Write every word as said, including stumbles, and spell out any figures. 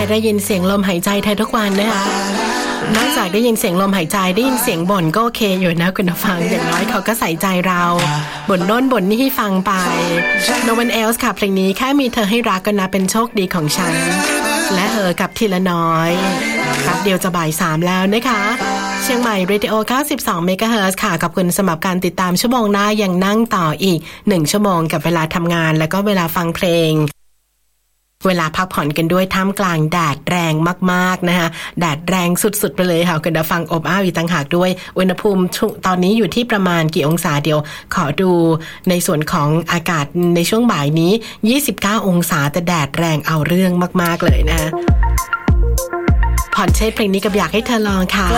ได้ยินเสียงลมหายใจเธอทุกวันนะคะนอกจากได้ยินเสียงลมหายใจได้ยินเสียงบ่นก็โอเคอยู่นะคุณผู้ฟังอย่างน้อยเขาก็ใส่ใจเราบ่นโน้นบ่นนี่ให้ฟังไป No one else ค่ะเพลงนี้แค่มีเธอให้รักก็นับเป็นโชคดีของฉันและเธอกับทีละน้อยครับเดียวจะบ่ายสามแล้วนะคะเชียงใหม่ Radio เก้าสิบสอง เมกะเฮิรตซ์ ค่ะขอบคุณสำหรับการติดตามชั่วโมงหน้ายังนั่งต่ออีกหนึ่งชั่วโมงกับเวลาทำงานแล้วก็เวลาฟังเพลงเวลาพักผ่อนกันด้วยท่ามกลางแดดแรงมากๆนะคะแดดแรงสุดๆไปเลยค่ะคุณผู้ฟังอบอ้าวอีกต่างหากด้วยอุณหภูมิตอนนี้อยู่ที่ประมาณกี่องศาเดียวขอดูในส่วนของอากาศในช่วงบ่ายนี้ยี่สิบเก้าองศาแต่แดดแรงเอาเรื่องมากๆเลยนะผ่อนเช่เพลงนี้กับอยากให้เธอลองค่ะ